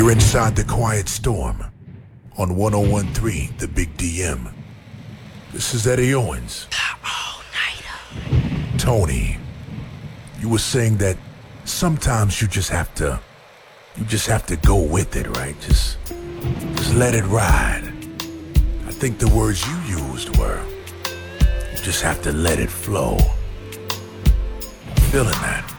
You're inside the Quiet Storm on 1013 The Big DM. This is Eddie Owens. All-nighter. Tony, you were saying that sometimes you just have to go with it, right? Just let it ride. I think the words you used were, you just have to let it flow. I'm feeling that.